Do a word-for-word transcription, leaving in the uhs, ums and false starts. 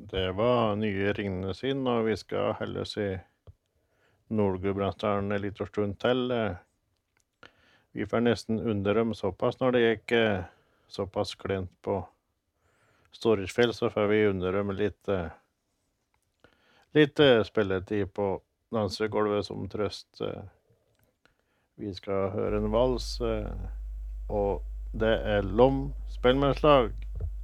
Det var nye Ringnes inn, og vi skal holde oss i Nord-Gudbrandsdalen en liten stund til. eh. Vi får nesten unne dem såpass når det gikk eh, såpass klent på Storefjell, så får vi unne dem litt, eh, litt eh, spilletid på dansegulvet som trøst. eh. Vi skal høre en vals, eh, og det er Lom spillmannslag.